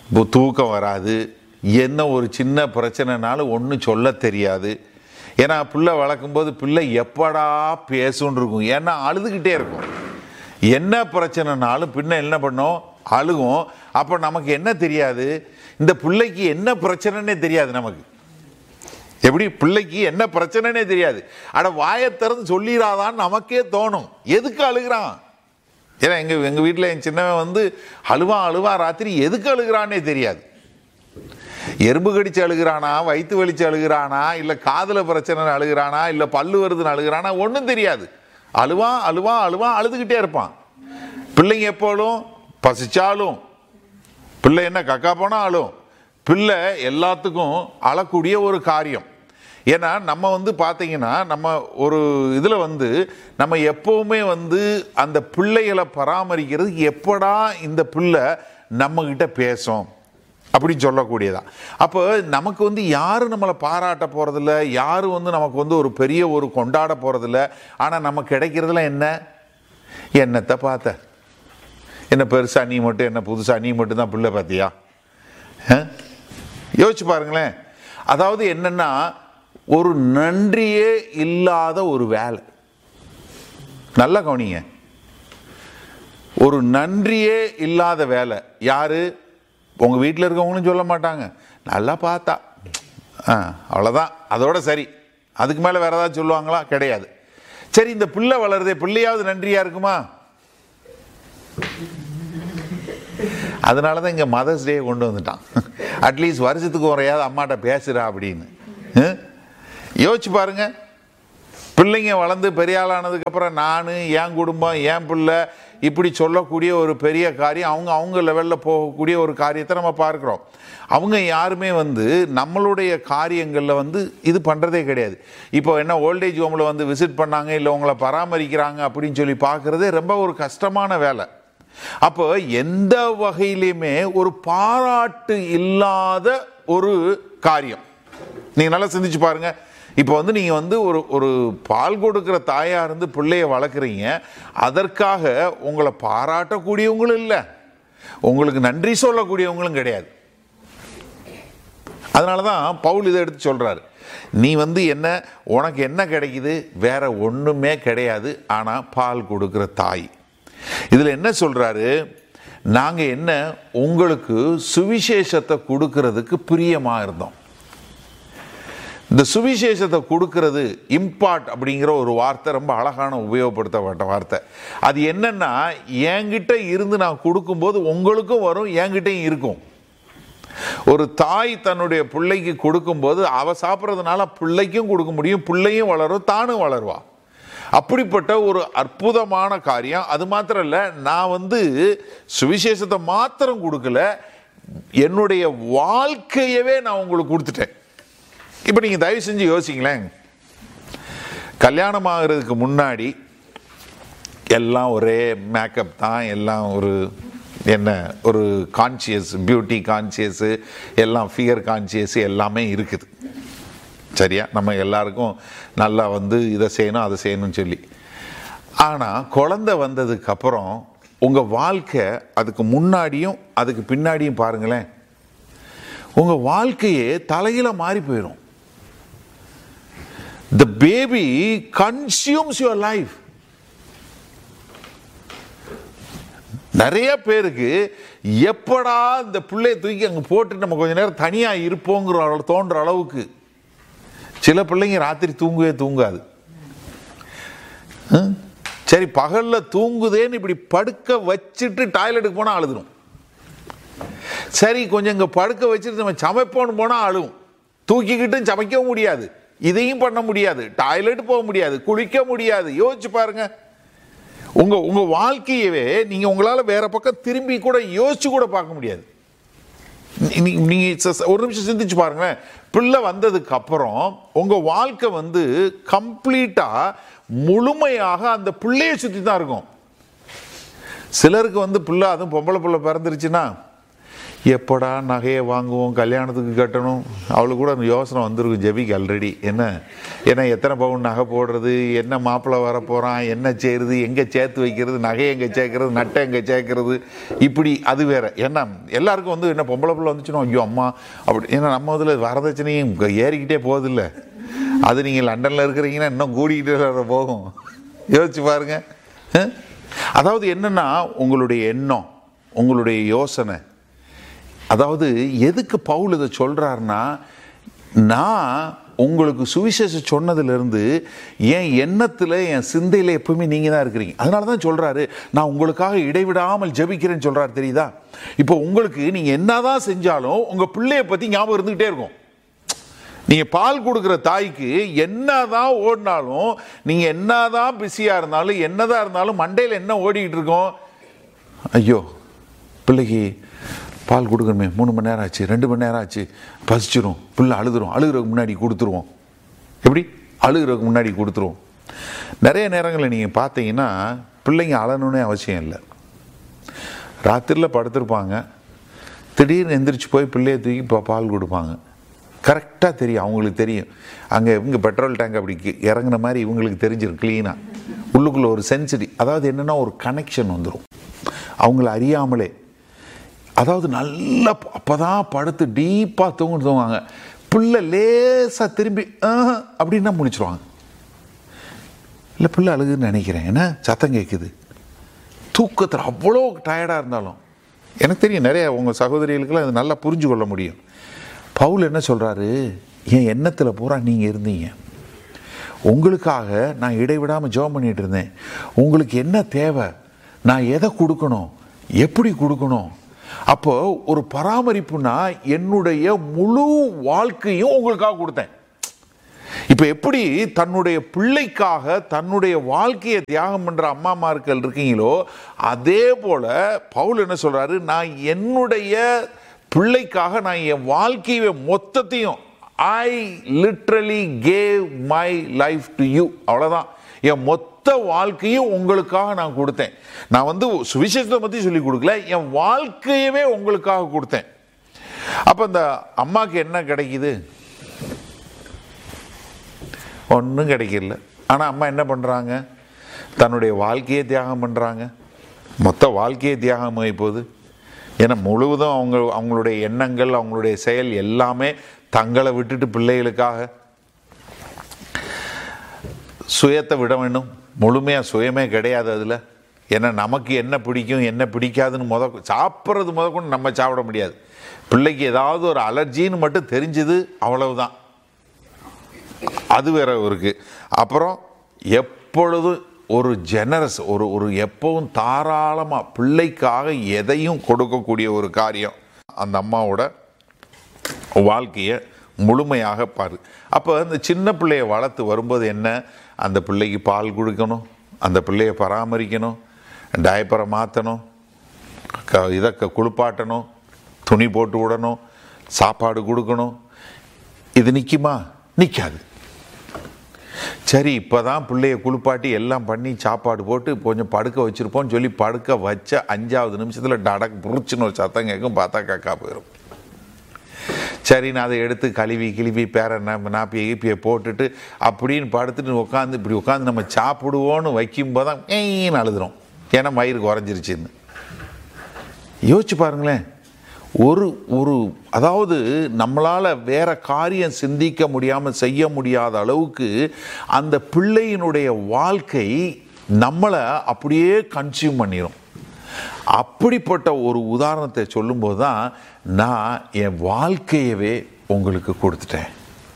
இப்போ தூக்கம் வராது, என்ன ஒரு சின்ன பிரச்சனைனாலும் ஒன்றும் சொல்ல தெரியாது. ஏன்னா பிள்ளை வளர்க்கும்போது பிள்ளை எப்படா பேசுன்னு இருக்கும், ஏன்னா அழுதுகிட்டே இருக்கும். என்ன பிரச்சனைனாலும் பின்ன என்ன பண்ணோம், அழுகும். அப்போ நமக்கு என்ன தெரியாது, இந்த பிள்ளைக்கு என்ன பிரச்சனைன்னே தெரியாது. நமக்கு எப்படி பிள்ளைக்கு என்ன பிரச்சனைனே தெரியாது. அட வாயை திறந்து சொல்லிடாதான்னு நமக்கே தோணும். எதுக்கு அழுகிறான், ஏன்னா எங்கள் எங்கள் வீட்டில் என் சின்னவன் வந்து அழுவான் அழுவான் ராத்திரி, எதுக்கு அழுகிறான்னே தெரியாது. எறும்பு கடிச்சு அழுகிறானா, வயிற்று வலிச்சு அழுகிறானா, இல்லை காதில் பிரச்சனை அழுகிறானா, இல்லை பல்லு வருதுன்னு அழுகிறானா, ஒன்றும் தெரியாது. அழுவான் அழுவான் அழுவான் அழுதுகிட்டே இருப்பான். பிள்ளைங்க எப்போலும் பசிச்சாலும், பிள்ளை என்ன கக்கா போனால் அழும். பிள்ளை எல்லாத்துக்கும் அழக்கூடிய ஒரு காரியம். ஏன்னா நம்ம வந்து பார்த்தீங்கன்னா நம்ம ஒரு இதில் வந்து நம்ம எப்போவுமே வந்து அந்த பிள்ளைகளை பராமரிக்கிறது, எப்படா இந்த பிள்ளை நம்மக்கிட்ட பேசும் அப்படின்னு சொல்லக்கூடியதான். அப்போ நமக்கு வந்து யாரும் நம்மளை பாராட்ட போகிறதில்ல, யாரும் வந்து நமக்கு வந்து ஒரு பெரிய ஒரு கொண்டாட போகிறதில்ல. ஆனால் நமக்கு கிடைக்கிறதுல என்ன, என்னத்தை பார்த்த, என்ன பெருசாக நீ மட்டும், என்ன புதுசாக நீ மட்டும் தான் பிள்ளை பார்த்தியா, யோசிச்சு பாருங்களேன். அதாவது என்னன்னா ஒரு நன்றியே இல்லாத ஒரு வேலை. நல்லா கவனிங்க, ஒரு நன்றியே இல்லாத வேலை. யாரு, உங்க வீட்டில் இருக்கவங்களும் சொல்ல மாட்டாங்க, நல்லா பார்த்தா ஆ அவ்வளோதான், அதோட சரி, அதுக்கு மேலே வேற ஏதாவது சொல்லுவாங்களா, கிடையாது. சரி, இந்த பிள்ளை வளருதே, பிள்ளையாவது நன்றியா இருக்குமா? அதனால தான் இங்கே மதர்ஸ் டே கொண்டு வந்துட்டான். அட்லீஸ்ட் வருஷத்துக்கு ஒரையாவது அம்மாட்ட பேசுகிறா அப்படின்னு. யோசிச்சு பாருங்க, பிள்ளைங்க வளர்ந்து பெரிய ஆளானதுக்கப்புறம் நான், என் குடும்பம், என் பிள்ளை இப்படி சொல்லக்கூடிய ஒரு பெரிய காரியம், அவங்க அவங்க லெவலில் போகக்கூடிய ஒரு காரியத்தை நம்ம பார்க்குறோம். அவங்க யாருமே வந்து நம்மளுடைய காரியங்களில் வந்து இது பண்ணுறதே கிடையாது. இப்போ என்ன ஓல்டேஜ் ஹோமில் வந்து விசிட் பண்ணாங்க, இல்லை உங்களை பராமரிக்கிறாங்க அப்படின்னு சொல்லி பார்க்குறதே ரொம்ப ஒரு கஷ்டமான வேலை. அப்போ எந்த வகையிலுமே ஒரு பாராட்டு இல்லாத ஒரு காரியம். நீங்க நல்லா சிந்திச்சு பாருங்க. இப்போ வந்து நீங்க வந்து ஒரு ஒரு பால் கொடுக்கிற தாயா இருந்து பிள்ளைய வளர்க்குறீங்க, அதற்காக உங்களை பாராட்டக்கூடியவங்களும் இல்லை, உங்களுக்கு நன்றி சொல்லக்கூடியவங்களும் கிடையாது. அதனாலதான் பவுல் இதை எடுத்து சொல்றாரு, நீ வந்து என்ன, உனக்கு என்ன கிடைக்குது, வேற ஒண்ணுமே கிடையாது, ஆனா பால் கொடுக்கிற தாய். இதுல என்ன சொல்றாரு, நாங்க என்ன உங்களுக்கு சுவிசேஷத்தை கொடுக்கிறதுக்கு பிரியமா இருந்தோம். இந்த சுவிசேஷத்தை கொடுக்கிறது, இம்பார்ட் அப்படிங்கிற ஒரு வார்த்தை ரொம்ப அழகான உபயோகப்படுத்தப்பட்ட வார்த்தை. அது என்னன்னா, என்கிட்ட இருந்து நான் கொடுக்கும்போது உங்களுக்கும் வரும், என்கிட்டையும் இருக்கும். ஒரு தாய் தன்னுடைய பிள்ளைக்கு கொடுக்கும்போது அவ சாப்பிட்றதுனால பிள்ளைக்கும் கொடுக்க முடியும், பிள்ளையும் வளரும், தானும் வளருவா. அப்படிப்பட்ட ஒரு அற்புதமான காரியம். அது மாத்திரம் இல்லை, நான் வந்து சுவிசேஷத்தை மாத்திரம் கொடுக்கல, என்னுடைய வாழ்க்கையவே நான் உங்களுக்கு கொடுத்துட்டேன். இப்போ நீங்கள் தயவு செஞ்சு யோசிங்களேன், கல்யாணம் ஆகிறதுக்கு முன்னாடி எல்லாம் ஒரே மேக்கப் தான், எல்லாம் ஒரு என்ன ஒரு கான்சியஸ், பியூட்டி கான்சியஸு, எல்லாம் ஃபிகர் கான்சியஸ் எல்லாமே இருக்குது. சரியா, நம்ம எல்லாருக்கும் நல்லா வந்து இதை செய்யணும் அதை செய்யணும்னு சொல்லி. ஆனால் குழந்தை வந்ததுக்கு அப்புறம் உங்கள் வாழ்க்கை, அதுக்கு முன்னாடியும் அதுக்கு பின்னாடியும் பாருங்களேன், உங்கள் வாழ்க்கையே தலையில மாறி போயிடும். The baby consumes your life. நிறைய பேருக்கு எப்படா இந்த பிள்ளையை தூக்கி அங்கே போட்டு நம்ம கொஞ்ச நேரம் தனியாக இருப்போங்கிற தோன்ற அளவுக்கு. சில பிள்ளைங்க ராத்திரி தூங்கவே தூங்காது. சரி, பகல்ல தூங்குதேன்னு இப்படி படுக்க வச்சுட்டு டாய்லெட்டுக்கு போனால் அழுதுடும். சரி, கொஞ்சம் இங்கே படுக்க வச்சுட்டு நம்ம சமைப்போன்னு போனால் அழுவும். தூக்கிக்கிட்டு சமைக்கவும் முடியாது, இதையும் பண்ண முடியாது, டாய்லெட் போக முடியாது, குளிக்க முடியாது. யோசிச்சு பாருங்க, உங்க உங்க வாழ்க்கையவே நீங்க உங்களால வேற பக்கம் திரும்பி கூட யோசிச்சு கூட பார்க்க முடியாது. நீங்க ஒரு நிமிஷம் சிந்திச்சு பாருங்களேன், பிள்ளை வந்ததுக்கு அப்புறம் உங்க வாழ்க்கை வந்து கம்ப்ளீட்டா முழுமையாக அந்த பிள்ளையை சுத்தி தான் இருக்கும். சிலருக்கு வந்து பிள்ளை, அதுவும் பொம்பளை பிள்ளை பிறந்துருச்சுன்னா எப்படா நகையை வாங்குவோம், கல்யாணத்துக்கு கட்டணும், அவளுக்கு கூட அந்த யோசனை வந்துருக்கும் ஜெபிக்கு ஆல்ரெடி. என்ன ஏன்னா எத்தனை பவுன் நகை போடுறது, என்ன மாப்பிள்ளை வர போகிறான், என்ன செய்கிறது, எங்கே சேர்த்து வைக்கிறது, நகை எங்கே சேர்க்கறது, நட்டை எங்கே சேர்க்கறது, இப்படி அது வேற. ஏன்னா எல்லாருக்கும் வந்து என்ன பொம்பளை பிள்ளை வந்துச்சுன்னா ஐயோ அம்மா அப்படி. ஏன்னா நம்ம இதில் வரதட்சணையும் ஏறிக்கிட்டே போகுதில்ல. அது நீங்கள் லண்டனில் இருக்கிறீங்கன்னா இன்னும் கூடிக்கிட்டே போகும். யோசிச்சு பாருங்க. அதாவது என்னன்னா உங்களுடைய எண்ணம், உங்களுடைய யோசனை. அதாவது எதுக்கு பவுல் இதை சொல்றாருன்னா, நான் உங்களுக்கு சுவிசேஷம் சொன்னதுலேருந்து என் எண்ணத்தில் என் சிந்தையில் எப்பவுமே நீங்கள் தான் இருக்கிறீங்க. அதனால தான் சொல்கிறாரு நான் உங்களுக்காக இடைவிடாமல் ஜெபிக்கிறேன்னு சொல்கிறாரு. தெரியுதா? இப்போ உங்களுக்கு நீங்கள் என்னதான் செஞ்சாலும் உங்கள் பிள்ளைய பற்றி ஞாபகம் இருந்துக்கிட்டே இருக்கும். நீங்கள் பால் கொடுக்குற தாய்க்கு என்னதான் ஓடினாலும், நீங்கள் என்னதான் பிஸியாக இருந்தாலும், என்னதான் இருந்தாலும் மண்டையில் என்ன ஓடிக்கிட்டு இருக்கோம், ஐயோ பிள்ளைக்கு பால் கொடுக்கணுமே, மூணு மணி நேரம் ஆச்சு, ரெண்டு மணி நேரம் ஆச்சு, பசிச்சிரும், பிள்ளை அழுதுரும், அழுகிறதுக்கு முன்னாடி கொடுத்துருவோம். எப்படி அழுகிறதுக்கு முன்னாடி கொடுத்துருவோம். நிறைய நேரங்களில் நீங்கள் பார்த்தீங்கன்னா பிள்ளைங்க அழணுன்னே அவசியம் இல்லை. ராத்திரியில் படுத்திருப்பாங்க, திடீர்னு எந்திரிச்சு போய் பிள்ளையை தூக்கி இப்போ பால் கொடுப்பாங்க. கரெக்டாக தெரியும், அவங்களுக்கு தெரியும். அங்கே இவங்க பெட்ரோல் டேங்க் அப்படி இறங்கின மாதிரி இவங்களுக்கு தெரிஞ்சிடும் க்ளீனாக. உள்ளுக்குள்ளே ஒரு சென்சிட்டி, அதாவது என்னென்னா ஒரு கனெக்ஷன் வந்துடும் அவங்கள அறியாமலே. அதாவது நல்லா அப்போ தான் படுத்து டீப்பாக தூங்க தூங்குவாங்க. பிள்ளை லேசாக திரும்பி அப்படின்னா முடிச்சிருவாங்க. இல்லை பிள்ளை அழுகுன்னு நினைக்கிறேன், ஏன்னா சத்தம் கேட்குது. தூக்கத்தில் அவ்வளோ டயர்டாக இருந்தாலும் எனக்கு தெரியும் நிறைய உங்கள் சகோதரிகளுக்கெல்லாம் அது நல்லா புரிஞ்சு கொள்ள முடியும். பவுல் என்ன சொல்கிறாரு, என் எண்ணத்தில் பூரா நீங்கள் இருந்தீங்க, உங்களுக்காக நான் இடைவிடாமல் ஜெபம் பண்ணிகிட்டு இருந்தேன். உங்களுக்கு என்ன தேவை, நான் எதை கொடுக்கணும், எப்படி கொடுக்கணும். அப்போ ஒரு பராமரிப்புனா என்னுடைய முழு வாழ்க்கையும் உங்களுக்காக கொடுத்தேன். இப்போ எப்படி தன்னுடைய பிள்ளைக்காக தன்னுடைய வாழ்க்கையை தியாகம் பண்ணுற அம்மாமார்கள் இருக்கீங்களோ, அதே போல் பவுல் என்ன சொல்கிறாரு, நான் என்னுடைய பிள்ளைக்காக நான் என் வாழ்க்கையை மொத்தத்தையும் I literally cave my life to you. அவ்வளோதான், என் மொத்த வாழ்க்கையும் உங்களுக்காக நான் கொடுத்தேன். நான் வந்து சுவிசேஷத்தை பற்றி சொல்லி கொடுக்கல, என் வாழ்க்கையவே உங்களுக்காக கொடுத்தேன். அப்போ அந்த அம்மாவுக்கு என்ன கிடைக்குது? ஒன்றும் கிடைக்கல. ஆனால் அம்மா என்ன பண்ணுறாங்க, தன்னுடைய வாழ்க்கையை தியாகம் பண்ணுறாங்க. மொத்த வாழ்க்கையை தியாகம் ஆகி போகுது. ஏன்னா முழுவதும் அவங்க அவங்களுடைய எண்ணங்கள், அவங்களுடைய செயல் எல்லாமே தங்களை விட்டுட்டு பிள்ளைகளுக்காக. சுயத்தை விட வேண்டும், முழுமையாக சுயமே கிடையாது அதில். ஏன்னா நமக்கு என்ன பிடிக்கும் என்ன பிடிக்காதுன்னு முத சாப்பிட்றது முத கொண்டு நம்ம சாப்பிட முடியாது. பிள்ளைக்கு ஏதாவது ஒரு அலர்ஜின்னு மட்டும் தெரிஞ்சுது, அவ்வளவுதான், அது வேற இருக்கு. அப்புறம் எப்பொழுதும் ஒரு ஜெனரஸ், ஒரு ஒரு எப்பவும் தாராளமாக பிள்ளைக்காக எதையும் கொடுக்கக்கூடிய ஒரு காரியம் அந்த அம்மாவோட வாழ்க்கையை முழுமையாக பாரு. அப்போ அந்த சின்ன பிள்ளையை வளர்த்து வரும்போது என்ன, அந்த பிள்ளைக்கு பால் கொடுக்கணும், அந்த பிள்ளையை பராமரிக்கணும், டயப்பரை மாற்றணும், க இதை குளிப்பாட்டணும், துணி போட்டு விடணும், சாப்பாடு கொடுக்கணும். இது நிற்குமா? நிற்காது. சரி இப்போ தான் பிள்ளைய குளிப்பாட்டி எல்லாம் பண்ணி சாப்பாடு போட்டு கொஞ்சம் படுக்க வச்சுருப்போம்னு சொல்லி படுக்க வச்ச அஞ்சாவது நிமிஷத்தில் டடக் புரிச்சுன்னு ஒரு சத்தம் கேட்கும், பார்த்தா காக்கா போயிடும். சரி நான் அதை எடுத்து கழுவி கிழிவி பேர நாப்பியை ஈப்பியை போட்டுட்டு அப்படின்னு படுத்துட்டு உட்காந்து இப்படி உட்காந்து நம்ம சாப்பிடுவோன்னு வைக்கும்போது தான் ஏன்னு அழுதுறோம், ஏன்னா மயிறு குறைஞ்சிருச்சுன்னு. யோசிச்சு பாருங்களேன். ஒரு ஒரு அதாவது நம்மளால் வேற காரியம் சிந்திக்க முடியாமல் செய்ய முடியாத அளவுக்கு அந்த பிள்ளையினுடைய வாழ்க்கை நம்மளை அப்படியே கன்சியூம் பண்ணிடும். அப்படிப்பட்ட ஒரு உதாரணத்தை சொல்லும்போது தான் நான் என் வாழ்க்கையவே உங்களுக்கு கொடுத்துட்டேன்.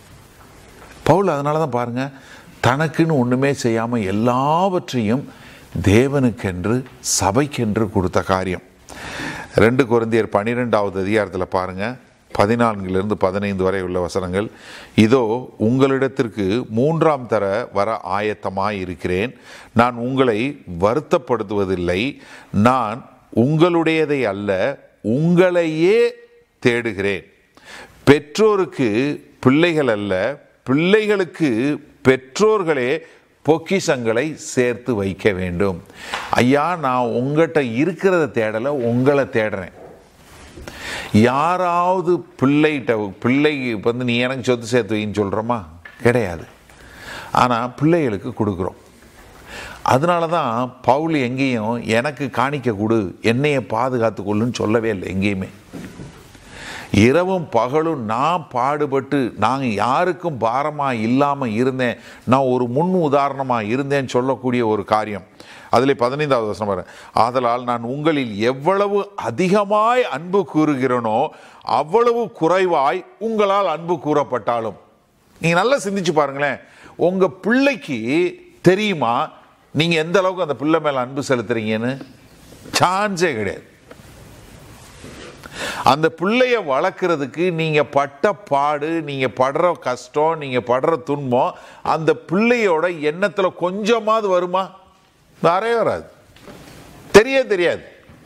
பவுல் அதனால தான் பாருங்கள், தனக்குன்னு ஒன்றுமே செய்யாமல் எல்லாவற்றையும் தேவனுக்கென்று சபைக்கென்று கொடுத்த காரியம். ரெண்டு கொரிந்தியர் பன்னிரெண்டாவது அதிகாரத்தில் பாருங்கள், பதினான்கிலிருந்து பதினைந்து வரை உள்ள வசனங்கள். இதோ உங்களிடத்திற்கு மூன்றாம் தர வர ஆயத்தமாய் இருக்கிறேன். நான் உங்களை வருத்தப்படுத்துவதில்லை. நான் உங்களுடையதை அல்ல, உங்களையே தேடுகிறேன். பெற்றோருக்கு பிள்ளைகள் அல்ல, பிள்ளைகளுக்கு பெற்றோர்களே பொக்கிஷங்களை சேர்த்து வைக்க வேண்டும். ஐயா, நான் உங்கள்கிட்ட இருக்கிறத தேடலை, உங்களை தேடுறேன். யாராவது பிள்ளைகிட்ட பிள்ளை வந்து நீ எனக்கு சொத்து சேர்த்து வைன்னு சொல்கிறோமா? கிடையாது. ஆனால் பிள்ளைகளுக்கு கொடுக்குறோம். அதனால தான் பவுல் எங்கேயும் எனக்கு காணிக்க கொடு, என்னையை பாதுகாத்து கொள்ளுன்னு சொல்லவே இல்லை. எங்கேயுமே இரவும் பகலும் நான் பாடுபட்டு நான் யாருக்கும் பாரமாக இல்லாமல் இருந்தேன், நான் ஒரு முன் உதாரணமாக இருந்தேன்னு சொல்லக்கூடிய ஒரு காரியம். அதில் பதினைந்தாவது வசனம் வர, ஆதலால் நான் உங்களில் எவ்வளவு அதிகமாய் அன்பு கூறுகிறேனோ அவ்வளவு குறைவாய் உங்களால் அன்பு கூறப்பட்டாலும். நீங்கள் நல்லா சிந்திச்சு பாருங்களேன், உங்கள் பிள்ளைக்கு தெரியுமா நீங்கள் எந்த அளவுக்கு அந்த பிள்ளை மேலே அன்பு செலுத்துறீங்கன்னு? சான்ஸே கிடையாது. அந்த பிள்ளைய வளர்க்குறதுக்கு நீங்கள் பட்ட பாடு, நீங்கள் படுற கஷ்டம், நீங்கள் படுற துன்பம் அந்த பிள்ளையோட எண்ணத்தில் கொஞ்சமாவது வருமா? வரவே வராது, தெரிய தெரியாது.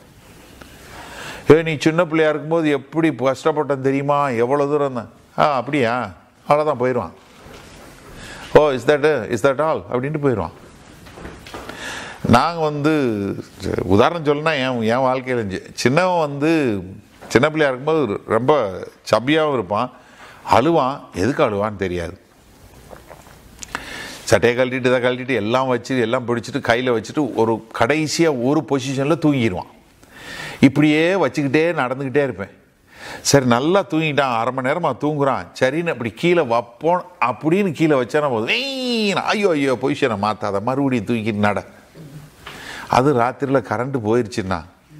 ஏ நீ சின்ன பிள்ளையா இருக்கும்போது எப்படி கஷ்டப்பட்டேன் தெரியுமா, எவ்வளோ தூரம் தான். ஆ அப்படியா, அவ்வளோதான், போயிடுவான். ஓ is that is that all அப்படின்ட்டு போயிடுவான். நாங்கள் வந்து உதாரணம் சொல்லணும்னா என் என் வாழ்க்கையில் இருந்துச்சு. சின்னவன் வந்து சின்ன பிள்ளையா இருக்கும்போது ரொம்ப சப்பியாகவும் இருப்பான், அழுவான். எதுக்கு அழுவான்னு தெரியாது. சட்டையை கழட்டிட்டு இதை கழட்டிட்டு எல்லாம் வச்சு எல்லாம் பிடிச்சிட்டு கையில் வச்சுட்டு ஒரு கடைசியாக ஒரு பொசிஷனில் தூங்கிடுவான். இப்படியே வச்சுக்கிட்டே நடந்துக்கிட்டே இருப்பேன். சரி நல்லா தூங்கிட்டான், அரை மணி நேரமாக தூங்குறான், சரின்னு அப்படி கீழே வைப்போம் அப்படின்னு கீழே வச்சா போதும், ஐயோ ஐயோ பொசிஷனை மாற்றாத, மறுபடியும் தூங்கிட்டு நட. அது ராத்திரியில் கரண்ட்டு போயிடுச்சுன்னா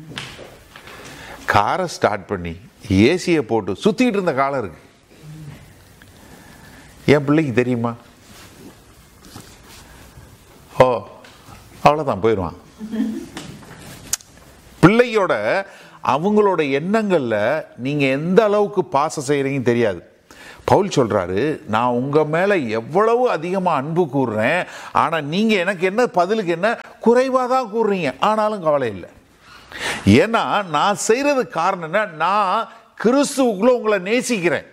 காரை ஸ்டார்ட் பண்ணி ஏசியை போட்டு சுற்றிக்கிட்டு இருந்த காலம் இருக்கு. என் பிள்ளைக்கு தெரியுமா? ஓ அவ்வளோதான், போயிடுவான். பிள்ளையோட அவங்களோட எண்ணங்களில் நீங்கள் எந்த அளவுக்கு பாசம் செய்கிறீங்கன்னு தெரியாது. பவுல் சொல்கிறாரு, நான் உங்கள் மேலே எவ்வளவு அதிகமாக அன்பு கூறுறேன், ஆனால் நீங்கள் எனக்கு என்ன பதிலுக்கு என்ன குறைவாக தான் கூறுறீங்க, ஆனாலும் கவலை இல்லை. ஏன்னா நான் செய்கிறது காரணம் என்ன, நான் கிறிஸ்துவுக்குள்ள உங்களை நேசிக்கிறேன்.